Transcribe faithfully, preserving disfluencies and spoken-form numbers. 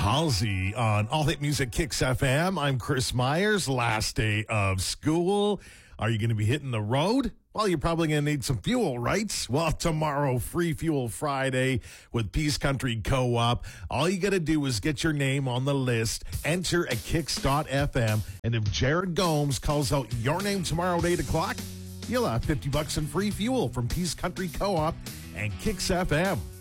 Halsey on All Hit Music Kicks F M. I'm Chris Myers. Last day of school. Are you going to be hitting the road? Well, you're probably going to need some fuel, right? Well, tomorrow, Free Fuel Friday with Peace Country Co-op. All you got to do is get your name on the list, enter at kicks dot f m, and if Jared Gomes calls out your name tomorrow at eight o'clock, you'll have fifty bucks in free fuel from Peace Country Co-op and Kicks F M.